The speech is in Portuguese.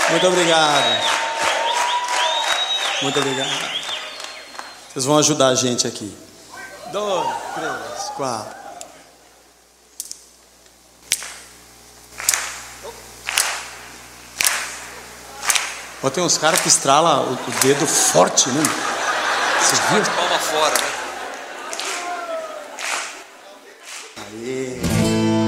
Muito obrigado. Muito obrigado. Vocês vão ajudar a gente aqui. 2, 3, 4. Tem uns caras que estralam o dedo forte, né? Vocês viram? Palma fora, né?